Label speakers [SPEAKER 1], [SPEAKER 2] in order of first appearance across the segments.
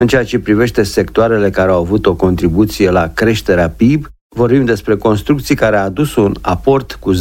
[SPEAKER 1] În ceea ce privește sectoarele care au avut o contribuție la creșterea PIB, vorbim despre construcții care a adus un aport cu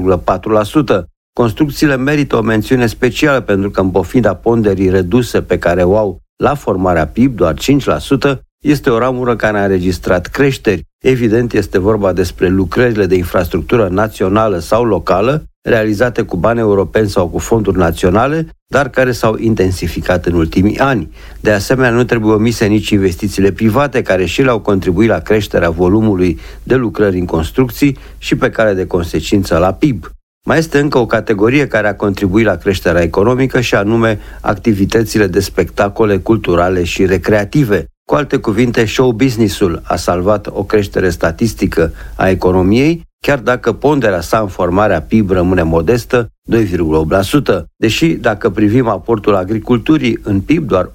[SPEAKER 1] 0,4%. Construcțiile merită o mențiune specială pentru că în pofida ponderii reduse pe care o au la formarea PIB, doar 5%, este o ramură care a înregistrat creșteri. Evident, este vorba despre lucrările de infrastructură națională sau locală, realizate cu bani europeni sau cu fonduri naționale, dar care s-au intensificat în ultimii ani. De asemenea, nu trebuie omise nici investițiile private, care și le-au contribuit la creșterea volumului de lucrări în construcții și pe care de consecință la PIB. Mai este încă o categorie care a contribuit la creșterea economică și anume activitățile de spectacole culturale și recreative. Cu alte cuvinte, show business-ul a salvat o creștere statistică a economiei, chiar dacă ponderea sa în formarea PIB rămâne modestă, 2,8%. Deși, dacă privim aportul agriculturii în PIB, doar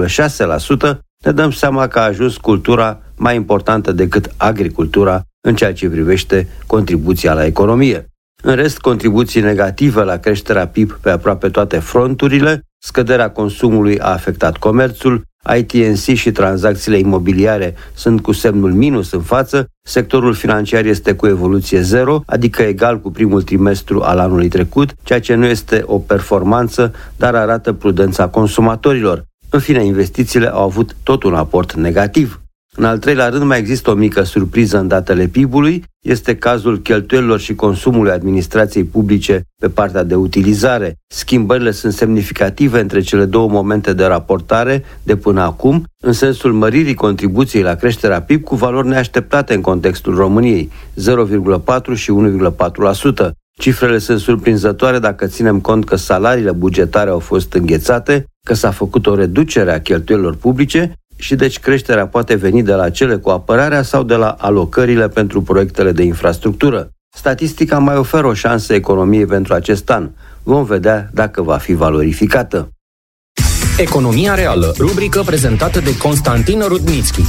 [SPEAKER 1] 1,6%, ne dăm seama că a ajuns cultura mai importantă decât agricultura în ceea ce privește contribuția la economie. În rest, contribuții negative la creșterea PIB pe aproape toate fronturile, scăderea consumului a afectat comerțul, ITNC și tranzacțiile imobiliare sunt cu semnul minus în față, sectorul financiar este cu evoluție zero, adică egal cu primul trimestru al anului trecut, ceea ce nu este o performanță, dar arată prudența consumatorilor. În fine, investițiile au avut tot un aport negativ. În al treilea rând, mai există o mică surpriză în datele PIB-ului, este cazul cheltuielilor și consumului administrației publice pe partea de utilizare. Schimbările sunt semnificative între cele două momente de raportare de până acum, în sensul măririi contribuției la creșterea PIB cu valori neașteptate în contextul României, 0,4 și 1,4%. Cifrele sunt surprinzătoare dacă ținem cont că salariile bugetare au fost înghețate, că s-a făcut o reducere a cheltuielilor publice și deci creșterea poate veni de la cele cu apărarea sau de la alocările pentru proiectele de infrastructură. Statistica mai oferă o șansă economiei pentru acest an. Vom vedea dacă va fi valorificată.
[SPEAKER 2] Economia reală, rubrică prezentată de Constantin Rudnitschi.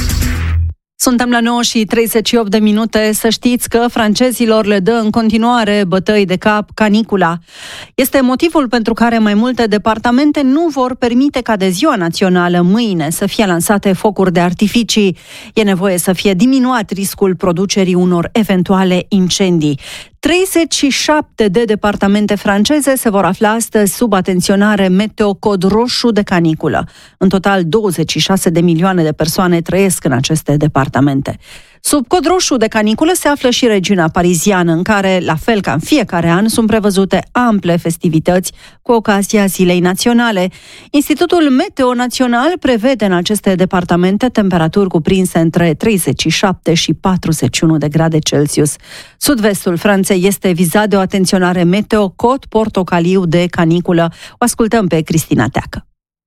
[SPEAKER 3] Suntem la 9 și 38 de minute. Să știți că francezilor le dă în continuare bătăi de cap canicula. Este motivul pentru care mai multe departamente nu vor permite ca de ziua națională mâine să fie lansate focuri de artificii. E nevoie să fie diminuat riscul producerii unor eventuale incendii. 37 de departamente franceze se vor afla astăzi sub atenționare meteo cod roșu de caniculă. În total, 26 de milioane de persoane trăiesc în aceste departamente. Sub cod roșu de caniculă se află și regiunea pariziană, în care, la fel ca în fiecare an, sunt prevăzute ample festivități cu ocazia Zilei Naționale. Institutul Meteo Național prevede în aceste departamente temperaturi cuprinse între 37 și 41 de grade Celsius. Sud-vestul Franței este vizat de o atenționare meteo cod portocaliu de caniculă. O ascultăm pe Cristina Teacă.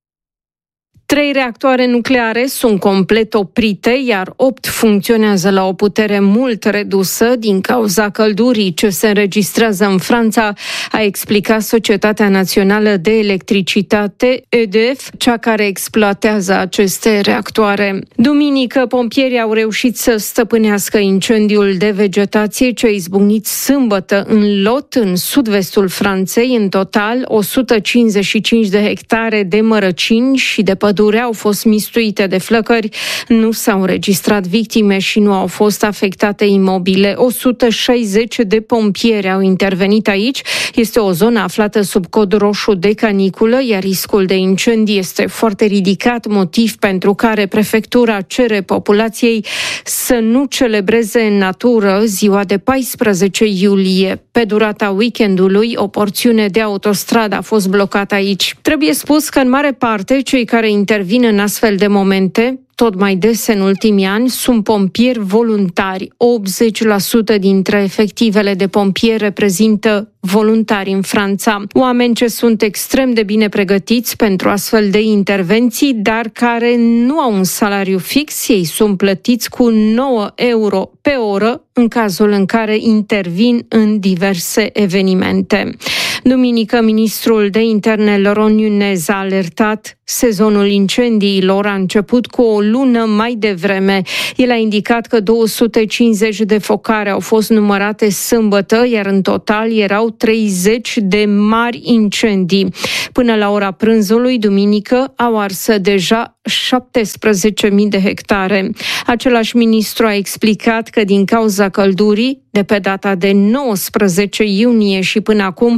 [SPEAKER 4] 3 reactoare nucleare sunt complet oprite, iar 8 funcționează la o putere mult redusă din cauza căldurii ce se înregistrează în Franța, a explicat Societatea Națională de Electricitate, EDF, cea care exploatează aceste reactoare. Duminică, pompierii au reușit să stăpânească incendiul de vegetație ce a izbucnit sâmbătă în Lot, în sud-vestul Franței. În total, 155 de hectare de mărăcini și de pădure au fost mistuite de flăcări, nu s-au înregistrat victime și nu au fost afectate imobile. 160 de pompieri au intervenit aici. Este o zonă aflată sub cod roșu de caniculă, iar riscul de incendii este foarte ridicat, motiv pentru care prefectura cere populației să nu celebreze în natură ziua de 14 iulie. Pe durata weekendului, o porțiune de autostradă a fost blocată aici. Trebuie spus că în mare parte cei care intervin în astfel de momente, tot mai des în ultimii ani, sunt pompieri voluntari. 80% dintre efectivele de pompieri reprezintă voluntari în Franța. Oameni ce sunt extrem de bine pregătiți pentru astfel de intervenții, dar care nu au un salariu fix. Ei sunt plătiți cu 9 euro pe oră în cazul în care intervin în diverse evenimente. Duminică, ministrul de interne Laurent Nunez a alertat Sezonul incendiilor a început cu o lună mai devreme. El a indicat că 250 de focare au fost numărate sâmbătă, iar în total erau 30 de mari incendii. Până la ora prânzului, duminică, au ars deja 17.000 de hectare. Același ministru a explicat că din cauza căldurii, de pe data de 19 iunie și până acum,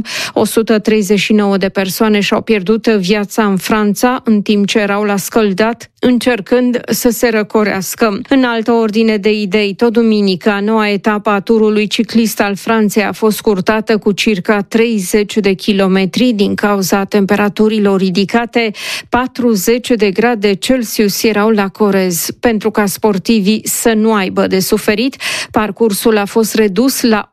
[SPEAKER 4] 139 de persoane și-au pierdut viața în Franța, în timp ce erau la scăldat, încercând să se răcorească. În altă ordine de idei, tot duminică, a noua etapă a turului ciclist al Franței a fost scurtată cu circa 30 de kilometri din cauza temperaturilor ridicate. 40 de grade Celsius erau la Corez. Pentru ca sportivii să nu aibă de suferit, parcursul a fost redus la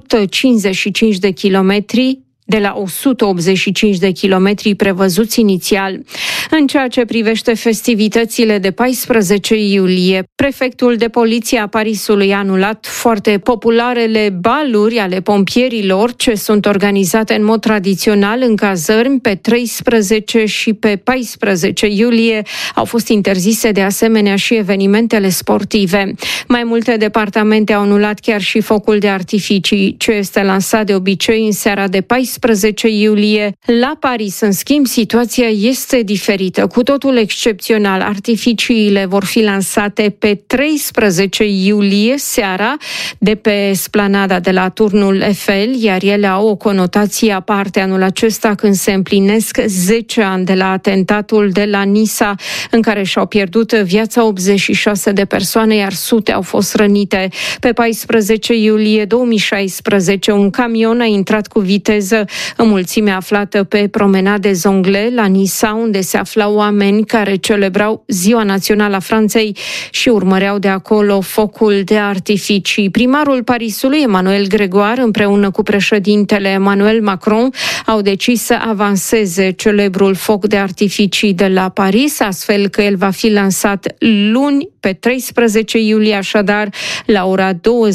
[SPEAKER 4] 155 de kilometri, de la 185 de kilometri prevăzuți inițial. În ceea ce privește festivitățile de 14 iulie, prefectul de poliție a Parisului a anulat foarte popularele baluri ale pompierilor ce sunt organizate în mod tradițional în cazărmi pe 13 și pe 14 iulie. Au fost interzise de asemenea și evenimentele sportive. Mai multe departamente au anulat chiar și focul de artificii, ce este lansat de obicei în seara de 14 iulie. La Paris, în schimb, situația este diferită, cu totul excepțional. Artificiile vor fi lansate pe 13 iulie seara de pe esplanada de la Turnul Eiffel, iar ele au o conotație aparte anul acesta când se împlinesc 10 ani de la atentatul de la Nisa, în care și-au pierdut viața 86 de persoane, iar sute au fost rănite. Pe 14 iulie 2016, un camion a intrat cu viteză în mulțimea aflată pe promenade Zongle, la Nisa, unde se aflau oameni care celebrau Ziua Națională a Franței și urmăreau de acolo focul de artificii. Primarul Parisului, Emmanuel Grégoire, împreună cu președintele Emmanuel Macron, au decis să avanseze celebrul foc de artificii de la Paris, astfel că el va fi lansat luni, pe 13 iulie, așadar, la ora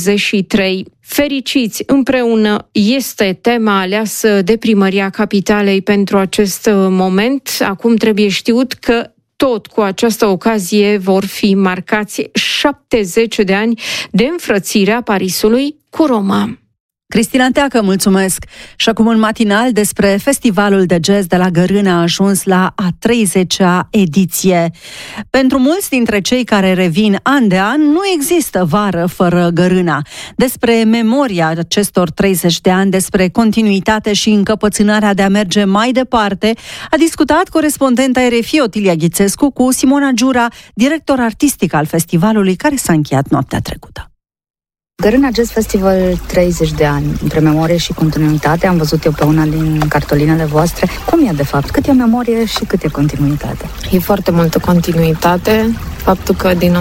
[SPEAKER 4] 23. Fericiți împreună este tema aleasă de Primăria Capitalei pentru acest moment. Acum trebuie știut că tot cu această ocazie vor fi marcați 70 de ani de înfrățire a Parisului cu Roma.
[SPEAKER 3] Cristina Teacă, mulțumesc! Și acum un matinal despre festivalul de jazz de la Gărâna a ajuns la a 30-a ediție. Pentru mulți dintre cei care revin an de an, nu există vară fără Gărâna. Despre memoria acestor 30 de ani, despre continuitate și încăpățânarea de a merge mai departe, a discutat corespondenta RFI Otilia Ghițescu cu Simona Giura, director artistic al festivalului, care s-a încheiat noaptea trecută.
[SPEAKER 5] Gărâna Jazz Festival 30 de ani, între memorie și continuitate. Am văzut eu pe una din cartolinele voastre. Cum e de fapt? Cât e memorie și cât e continuitate?
[SPEAKER 6] E foarte multă continuitate. Faptul că din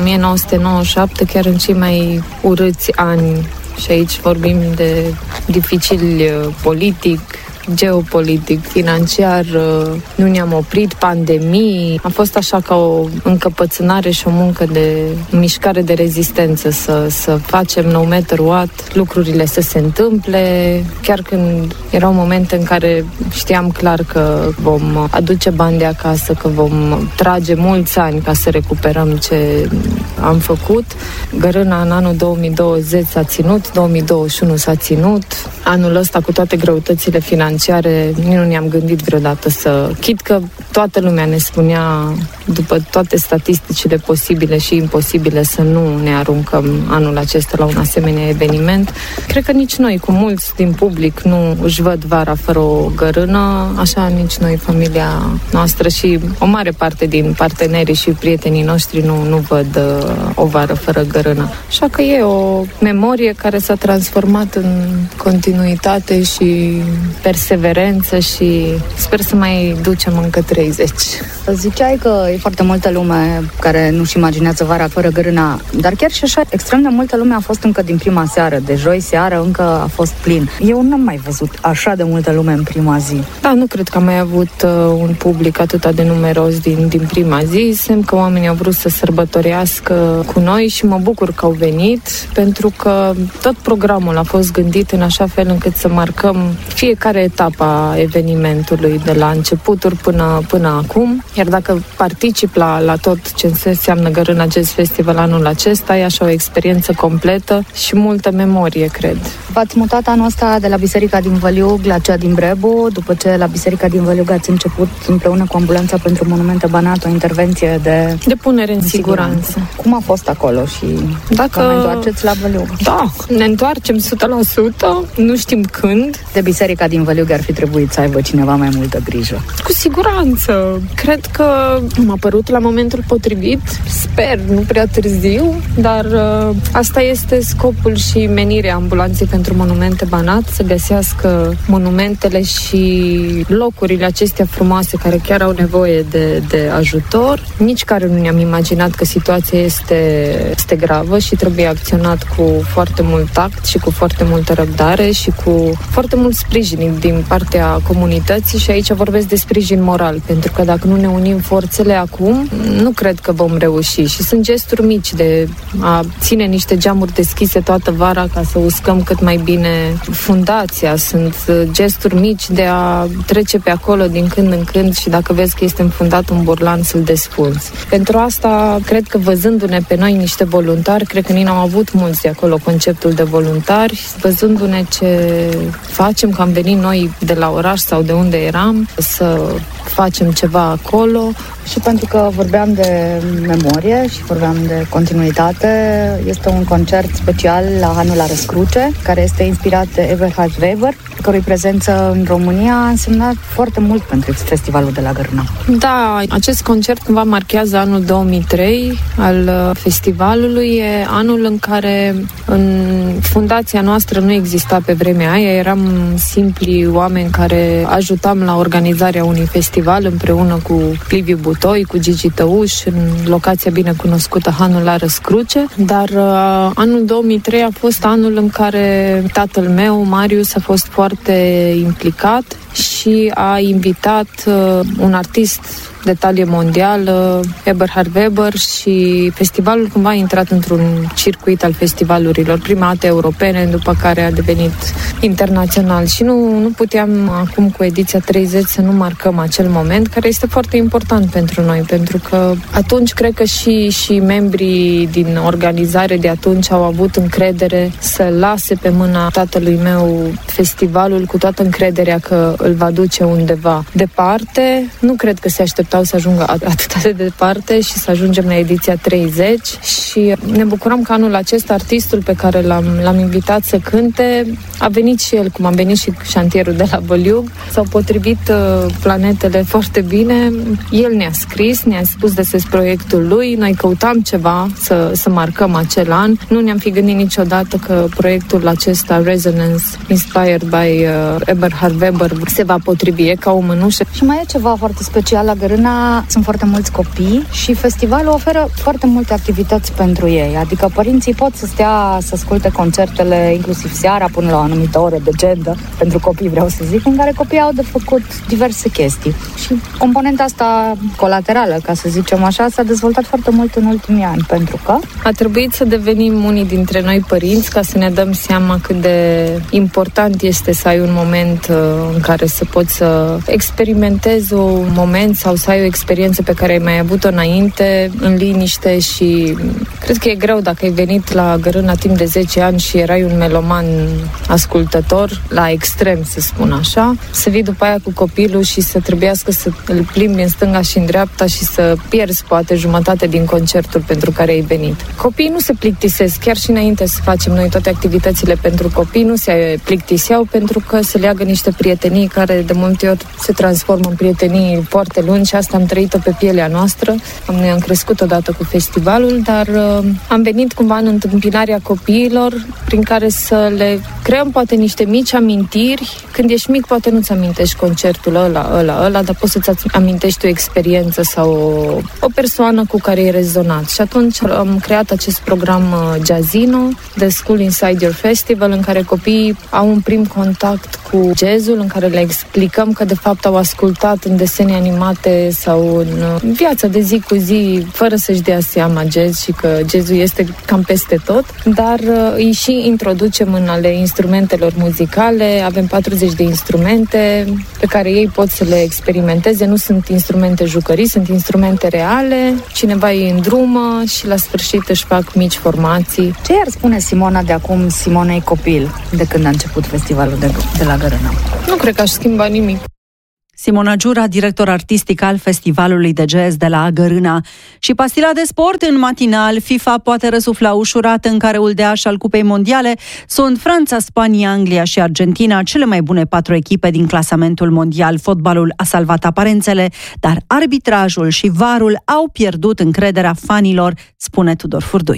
[SPEAKER 6] 1997, chiar în cei mai urâți ani, și aici vorbim de dificil politic, geopolitic, financiar, nu ne-am oprit, pandemii. A fost așa ca o încăpățânare și o muncă de mișcare de rezistență, să facem no matter what, lucrurile să se întâmple. Chiar când erau momente în care știam clar că vom aduce bani de acasă, că vom trage mulți ani ca să recuperăm ce am făcut. Gărâna în anul 2020 s-a ținut, 2021 s-a ținut. Anul ăsta, cu toate greutățile financiare, nu ne-am gândit vreodată chit că toată lumea ne spunea, după toate statisticile posibile și imposibile, să nu ne aruncăm anul acesta la un asemenea eveniment. Cred că nici noi, cu mulți din public, nu își văd vara fără o gărână, așa nici noi, familia noastră și o mare parte din partenerii și prietenii noștri nu văd o vară fără gărână. Așa că e o memorie care s-a transformat în continuitate și perseverență și sper să mai ducem încă 30.
[SPEAKER 5] Ziceai că e foarte multă lume care nu-și imaginează vara fără gărâna, dar chiar și așa, extrem de multă lume a fost încă din prima seară, de joi seară încă a fost plin. Eu n-am mai văzut așa de multă lume în prima zi.
[SPEAKER 6] Da, nu cred că am mai avut un public atât de numeros din prima zi. Semn că oamenii au vrut să sărbătorească cu noi și mă bucur că au venit, pentru că tot programul a fost gândit în așa fel încât să marcăm fiecare etapa evenimentului, de la începuturi până acum. Iar dacă particip la tot ce înseamnă Gărâna Jazz Festival anul acesta, e așa o experiență completă și multă memorie, cred.
[SPEAKER 5] V-ați mutat anul ăsta de la Biserica din Văliug la cea din Brebu, după ce la Biserica din Văliug ați început împreună cu Ambulanța pentru Monumente Banat o intervenție de
[SPEAKER 6] punere în siguranță.
[SPEAKER 5] Cum a fost acolo și dacă vă întoarceți la Văliug?
[SPEAKER 6] Da, ne întoarcem 100%, nu știm când.
[SPEAKER 5] De Biserica din Văliug ar fi trebuit să aibă cineva mai multă grijă.
[SPEAKER 6] Cu siguranță. Cred că am apărut la momentul potrivit. Sper, nu prea târziu, dar asta este scopul și menirea Ambulanței pentru Monumente Banat, să găsească monumentele și locurile acestea frumoase care chiar au nevoie de ajutor. Nici care nu ne-am imaginat că situația este gravă și trebuie acționat cu foarte mult tact și cu foarte multă răbdare și cu foarte mult sprijin din partea comunității, și aici vorbesc de sprijin moral, pentru că dacă nu ne unim forțele acum, nu cred că vom reuși. Și sunt gesturi mici de a ține niște geamuri deschise toată vara ca să uscăm cât mai bine fundația. Sunt gesturi mici de a trece pe acolo din când în când și dacă vezi că este înfundat un burlan, să-l desfunzi. Pentru asta, cred că văzându-ne pe noi niște voluntari, cred că nici n-am avut mulți de acolo conceptul de voluntari, văzându-ne ce facem, că am venit noi de la oraș sau de unde eram, să facem ceva acolo.
[SPEAKER 5] Și pentru că vorbeam de memorie și vorbeam de continuitate, este un concert special la Hanul la Răscruce, care este inspirat de Eberhard Weber, cărui prezență în România a însemnat foarte mult pentru festivalul de la Gărâna.
[SPEAKER 6] Da, acest concert cumva marchează anul 2003 al festivalului. E anul în care în fundația noastră nu exista pe vremea aia, eram simpli oameni care ajutam la organizarea unui festival împreună cu Liviu Butoi, cu Gigi Tăuș, în locația bine cunoscută Hanul la Răscruce, dar anul 2003 a fost anul în care tatăl meu, Marius, a fost foarte implicat și a invitat un artist de talie mondială, Eberhard Weber, și festivalul cumva a intrat într-un circuit al festivalurilor, prima dată europene, după care a devenit internațional. Și nu puteam acum cu ediția 30 să nu marcăm acel moment, care este foarte important pentru noi, pentru că atunci cred că și membrii din organizare de atunci au avut încredere să lase pe mâna tatălui meu festivalul, cu toată încrederea că îl va duce undeva departe. Nu cred că se așteptau să ajungă atât de departe și să ajungem la ediția 30, și ne bucurăm că anul acesta artistul pe care l-am invitat să cânte a venit și el, cum am venit și șantierul de la Văliug. S-au potrivit planetele foarte bine. El ne-a scris, ne-a spus despre proiectul lui, noi căutam ceva să marcăm acel an. Nu ne-am fi gândit niciodată că proiectul acesta, Resonance, inspired by Eberhard Weber, se va potrivi, ca o mănușă.
[SPEAKER 5] Și mai e ceva foarte special la Gărâna, sunt foarte mulți copii și festivalul oferă foarte multe activități pentru ei, adică părinții pot să stea să asculte concertele, inclusiv seara, până la o anumită oră decentă, pentru copii vreau să zic, în care copiii au de făcut diverse chestii. Și componenta asta colaterală, ca să zicem așa, s-a dezvoltat foarte mult în ultimii ani, pentru că
[SPEAKER 6] a trebuit să devenim unii dintre noi părinți ca să ne dăm seama cât de important este să ai un moment în care să poți să experimentezi un moment sau să ai o experiență pe care ai mai avut-o înainte, în liniște. Și cred că e greu dacă ai venit la Gărâna timp de 10 ani și erai un meloman ascultător, la extrem, să spun așa, să vii după aia cu copilul și să trebuiască să îl plimbi în stânga și în dreapta și să pierzi poate jumătate din concertul pentru care ai venit. Copiii nu se plictisesc, chiar și înainte să facem noi toate activitățile pentru copii, nu se plictiseau, pentru că se leagă niște prietenii care de multe ori se transformă în prietenii foarte lungi, și asta am trăit-o pe pielea noastră. Noi am crescut odată cu festivalul, dar am venit cumva în întâmpinarea copiilor, prin care să le creăm poate niște mici amintiri. Când ești mic, poate nu-ți amintești concertul ăla, dar poți să-ți amintești o experiență sau o persoană cu care ai rezonat. Și atunci am creat acest program Jazzino, The School Inside Your Festival, în care copiii au un prim contact cu jazzul, în care le explicăm că de fapt au ascultat în desene animate sau în viața de zi cu zi, fără să-și dea seama jazz și că jazzul este cam peste tot, dar îi și introducem în ale instrumentelor muzicale. Avem 40 de instrumente pe care ei pot să le experimenteze. Nu sunt instrumente jucării, sunt instrumente reale. Cineva îi îndrumă și la sfârșit își fac mici formații.
[SPEAKER 5] Ce i-ar spune Simona de acum Simonei copil, de când a început festivalul de la Gărâna?
[SPEAKER 6] Nu cred că aș schimba nimic.
[SPEAKER 3] Simona Giura, director artistic al Festivalului de Jazz de la Gărâna. Și pastila de sport în matinal. FIFA poate răsufla ușurat în careul de aș al Cupei Mondiale. Sunt Franța, Spania, Anglia și Argentina, cele mai bune 4 echipe din clasamentul mondial. Fotbalul a salvat aparențele, dar arbitrajul și VAR-ul au pierdut încrederea fanilor, spune Tudor Furdui.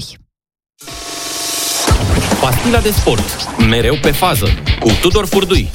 [SPEAKER 2] Pastila de sport, mereu pe fază, cu Tudor Furdui.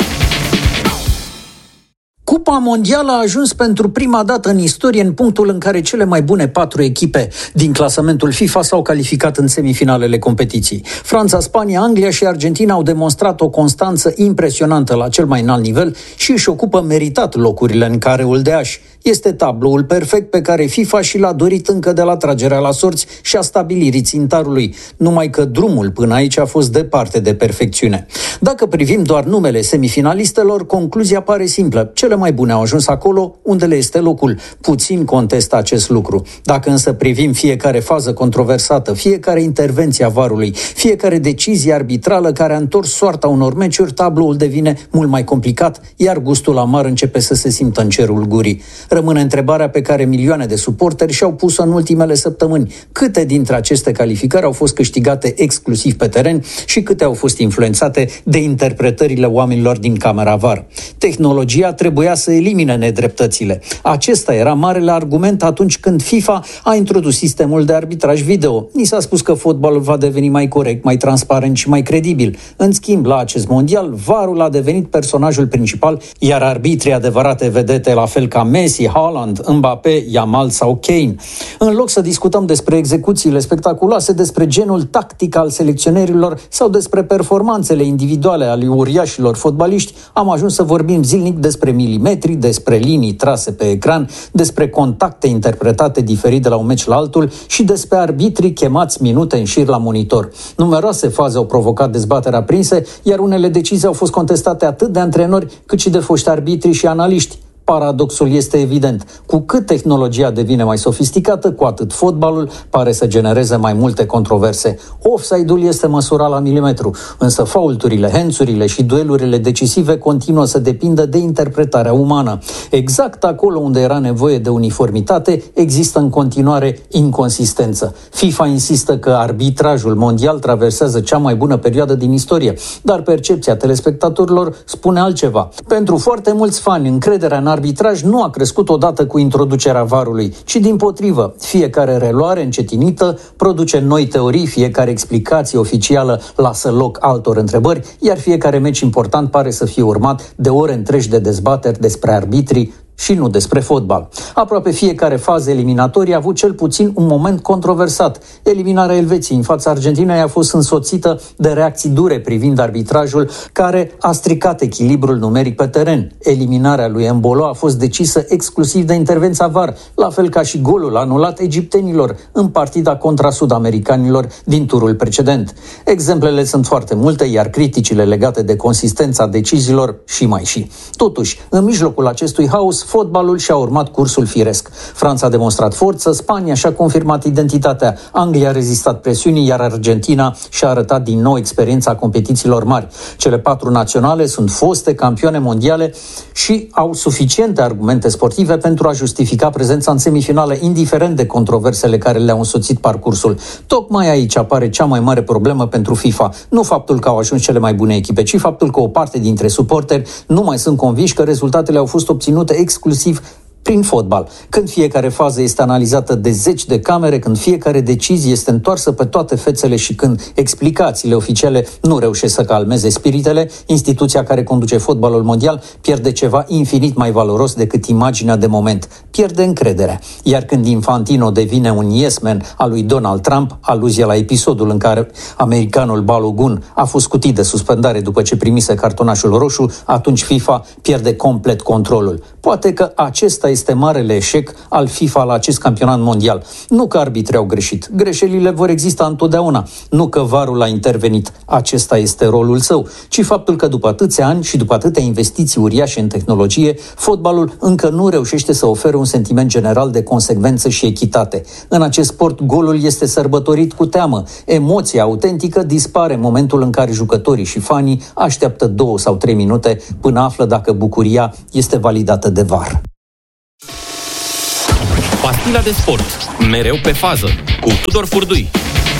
[SPEAKER 7] Cupa Mondială a ajuns pentru prima dată în istorie în punctul în care cele mai bune 4 echipe din clasamentul FIFA s-au calificat în semifinalele competiției. Franța, Spania, Anglia și Argentina au demonstrat o constanță impresionantă la cel mai înalt nivel și își ocupă meritat locurile în careul de aș. Este tabloul perfect pe care FIFA și l-a dorit încă de la tragerea la sorți și a stabilirii țintarului, numai că drumul până aici a fost departe de perfecțiune. Dacă privim doar numele semifinalistelor, concluzia pare simplă. Cele mai bune au ajuns acolo unde le este locul. Puțin contestă acest lucru. Dacă însă privim fiecare fază controversată, fiecare intervenție a VAR-ului, fiecare decizie arbitrală care a întors soarta unor meciuri, tabloul devine mult mai complicat, iar gustul amar începe să se simtă în cerul gurii. Rămâne întrebarea pe care milioane de suporteri și-au pus-o în ultimele săptămâni. Câte dintre aceste calificări au fost câștigate exclusiv pe teren și câte au fost influențate de interpretările oamenilor din camera VAR? Tehnologia trebuia să elimine nedreptățile. Acesta era marele argument atunci când FIFA a introdus sistemul de arbitraj video. Ni s-a spus că fotbalul va deveni mai corect, mai transparent și mai credibil. În schimb, la acest mondial, VAR-ul a devenit personajul principal, iar arbitrii adevărate vedete, la fel ca Messi, Haaland, Mbappé, Yamal sau Kane. În loc să discutăm despre execuțiile spectaculoase, despre genul tactic al selecționerilor sau despre performanțele individuale ale uriașilor fotbaliști, am ajuns să vorbim zilnic despre milimetri, despre linii trase pe ecran, despre contacte interpretate diferit de la un meci la altul și despre arbitrii chemați minute în șir la monitor. Numeroase faze au provocat dezbateri aprinse, iar unele decizii au fost contestate atât de antrenori cât și de foști arbitri și analiști. Paradoxul este evident. Cu cât tehnologia devine mai sofisticată, cu atât fotbalul pare să genereze mai multe controverse. Offside-ul este măsurat la milimetru, însă faulturile, hands-urile și duelurile decisive continuă să depindă de interpretarea umană. Exact acolo unde era nevoie de uniformitate, există în continuare inconsistență. FIFA insistă că arbitrajul mondial traversează cea mai bună perioadă din istorie, dar percepția telespectatorilor spune altceva. Pentru foarte mulți fani, încrederea în arbitraj nu a crescut odată cu introducerea VAR-ului, ci dimpotrivă. Fiecare reluare încetinită produce noi teorii, fiecare explicație oficială lasă loc altor întrebări, iar fiecare meci important pare să fie urmat de ore întregi de dezbateri despre arbitrii și nu despre fotbal. Aproape fiecare fază eliminatorie a avut cel puțin un moment controversat. Eliminarea Elveției în fața Argentinei a fost însoțită de reacții dure privind arbitrajul, care a stricat echilibrul numeric pe teren. Eliminarea lui Embolo a fost decisă exclusiv de intervenția VAR, la fel ca și golul anulat egiptenilor în partida contra sud-americanilor din turul precedent. Exemplele sunt foarte multe, iar criticile legate de consistența deciziilor și mai și. Totuși, în mijlocul acestui haos, fotbalul și-a urmat cursul firesc. Franța a demonstrat forță, Spania și-a confirmat identitatea, Anglia a rezistat presiunii, iar Argentina și-a arătat din nou experiența competițiilor mari. Cele 4 naționale sunt foste campioane mondiale și au suficiente argumente sportive pentru a justifica prezența în semifinală, indiferent de controversele care le-au însoțit parcursul. Tocmai aici apare cea mai mare problemă pentru FIFA. Nu faptul că au ajuns cele mai bune echipe, ci faptul că o parte dintre suporteri nu mai sunt convinși că rezultatele au fost obținute exclusiv Prin fotbal, când fiecare fază este analizată de zeci de camere, când fiecare decizie este întoarsă pe toate fețele și când explicațiile oficiale nu reușesc să calmeze spiritele, instituția care conduce fotbalul mondial pierde ceva infinit mai valoros decât imaginea de moment. Pierde încrederea. Iar când Infantino devine un yes man al lui Donald Trump, aluzia la episodul în care americanul Balogun a fost scutit de suspendare după ce primise cartonașul roșu, atunci FIFA pierde complet controlul. Poate că acesta este marele eșec al FIFA la acest campionat mondial. Nu că arbitrii au greșit. Greșelile vor exista întotdeauna. Nu că VAR-ul a intervenit. Acesta este rolul său. Ci faptul că după atâția ani și după atâtea investiții uriașe în tehnologie, fotbalul încă nu reușește să ofere un sentiment general de consecvență și echitate. În acest sport, golul este sărbătorit cu teamă. Emoția autentică dispare în momentul în care jucătorii și fanii așteaptă 2 sau 3 minute până află dacă bucuria este validată de VAR.
[SPEAKER 2] Pastila de sport. Mereu pe fază. Cu Tudor Furdui.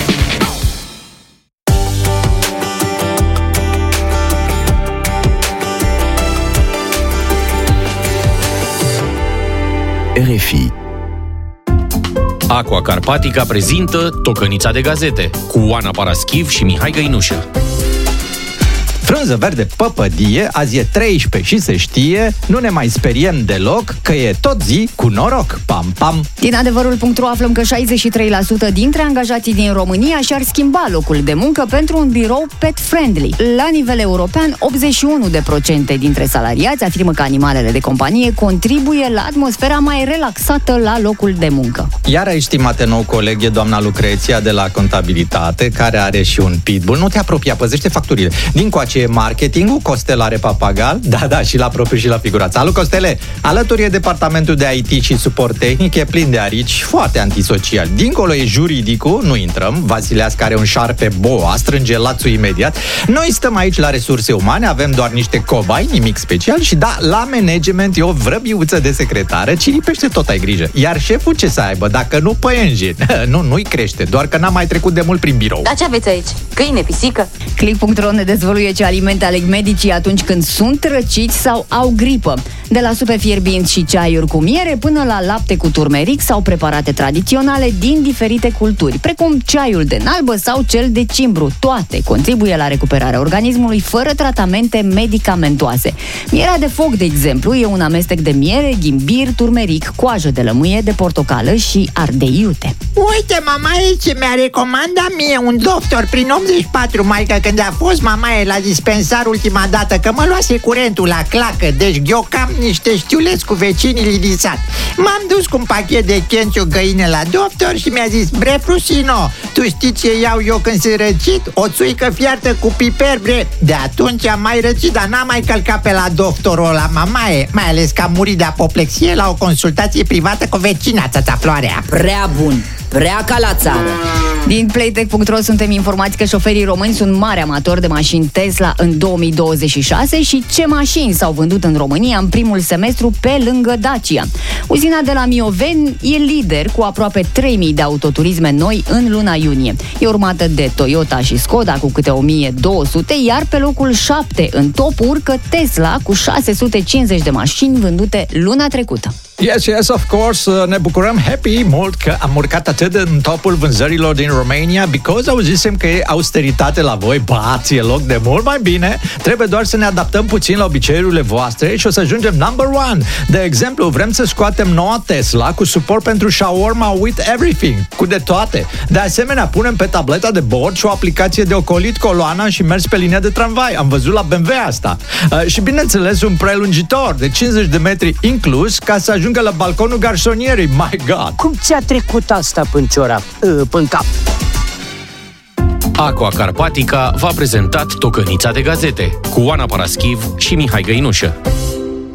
[SPEAKER 8] RFI.
[SPEAKER 2] Aqua Carpatica prezintă Tocănița de gazete cu Oana Paraschiv și Mihai Găinușă.
[SPEAKER 8] Frunză verde păpădie, azi e 13 și se știe, nu ne mai speriem deloc că e tot zi cu noroc. Pam, pam!
[SPEAKER 9] Din adevărul.ro aflăm că 63% dintre angajații din România și-ar schimba locul de muncă pentru un birou pet-friendly. La nivel european, 81% dintre salariați afirmă că animalele de companie contribuie la atmosfera mai relaxată la locul de muncă.
[SPEAKER 8] Iar aici, stimate nou coleg, e doamna Lucreția de la Contabilitate, care are și un pitbull. Nu te apropia, păzește facturile. Din coace e marketingul, Costel are papagal, da, și la propriu și la figurață. Salut, Costele! Alături e departamentul de IT și suport tehnic, e plin de arici, foarte antisocial. Dincolo e juridicul, nu intrăm, Vasileascu are un șarpe boa, strânge lațul imediat. Noi stăm aici la resurse umane, avem doar niște cobai, nimic special și da, la management e o vrăbiuță de secretară, ciripește tot, ai grijă. Iar șeful ce să aibă, dacă nu păienjin? Nu-i crește, doar că n-a mai trecut de mult prin birou.
[SPEAKER 10] Dar ce aveți aici? Câine, pisică?
[SPEAKER 9] Click.ro ne dezvăluie ce alimente aleg medicii atunci când sunt răciți sau au gripă. De la supe fierbinți și ceaiuri cu miere până la lapte cu turmeric sau preparate tradiționale din diferite culturi, precum ceaiul de nalbă sau cel de cimbru. Toate contribuie la recuperarea organismului fără tratamente medicamentoase. Mierea de foc, de exemplu, e un amestec de miere, ghimbir, turmeric, coajă de lămâie, de portocală și ardei iute.
[SPEAKER 11] Uite, mamaie, ce mi-a recomandat mie un doctor prin 84, maică, când a fost mamaie la dispensar ultima dată, că mă luase curentul la clacă, deci eu cam niște știuleți cu vecinii din sat. M-am dus cu un pachet de Kențio găine la doctor și mi-a zis: bre, Frusino, tu știi ce iau eu când sunt răcit? O țuică fiartă cu piper, bre. De atunci am mai răcit, dar n-am mai călcat pe la doctorul ăla, mamaie, mai ales că am murit de apoplexie la o consultație privată cu vecina țața Floarea.
[SPEAKER 10] Prea bun, prea ca la țară.
[SPEAKER 9] Din Playtech.ro suntem informați că șoferii români sunt mari amatori de mașini Tesla în 2026 și ce mașini s-au vândut în România în primul semestru pe lângă Dacia. Uzina de la Mioveni e lider cu aproape 3000 de autoturisme noi în luna iunie. E urmată de Toyota și Skoda cu câte 1200, iar pe locul 7 în top urcă Tesla cu 650 de mașini vândute luna trecută.
[SPEAKER 8] Yes, of course, ne bucurăm happy mult că am urcat atât în topul vânzărilor din România, because auzisem că e austeritate la voi, bați, e loc de mult mai bine, trebuie doar să ne adaptăm puțin la obiceiurile voastre și o să ajungem number one. De exemplu, vrem să scoatem noua Tesla cu suport pentru shawarma with everything, cu de toate. De asemenea, punem pe tableta de bord și o aplicație de ocolit coloana și mers pe linia de tramvai. Am văzut la BMW asta. Și bineînțeles un prelungitor de 50 de metri inclus ca să ajungă la balconul garsonierii. My God!
[SPEAKER 12] Cum ți-a trecut asta până cap?
[SPEAKER 2] Aqua Carpatica v-a prezentat Tocănița de gazete cu Oana Paraschiv și Mihai Găinușă.